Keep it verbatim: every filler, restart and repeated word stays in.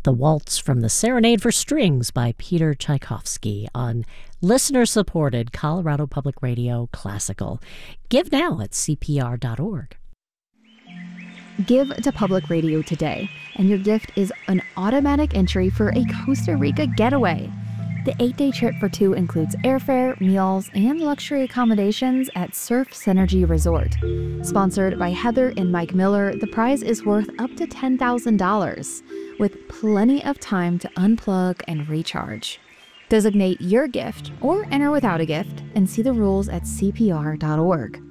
the waltz from the Serenade for Strings by Peter Tchaikovsky on listener-supported Colorado Public Radio Classical. Give now at C P R dot org. Give to Public Radio today, and your gift is an automatic entry for a Costa Rica getaway. The eight-day trip for two includes airfare, meals, and luxury accommodations at Surf Synergy Resort. Sponsored by Heather and Mike Miller, the prize is worth up to ten thousand dollars, with plenty of time to unplug and recharge. Designate your gift or enter without a gift and see the rules at C P R dot org.